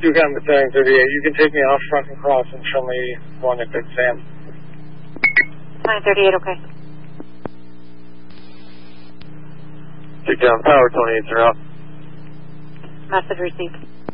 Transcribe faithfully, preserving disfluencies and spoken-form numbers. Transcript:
two got Battalion thirty-eight. You can take me off front and cross and show me one at Big Sam. Battalion thirty-eight, okay. Take down power, twenty-eight, you're out. Message received.